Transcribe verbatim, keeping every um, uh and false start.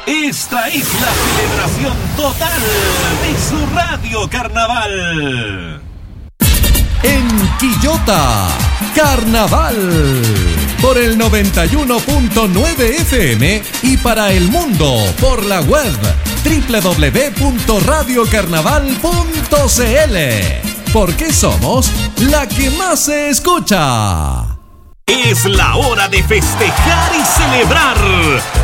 Esta es la celebración total de su Radio Carnaval. En Quillota, Carnaval, por el noventa y uno punto nueve F M y para el mundo por la web doble u doble u doble u punto radio carnaval punto c l, porque somos la que más se escucha. Es la hora de festejar y celebrar.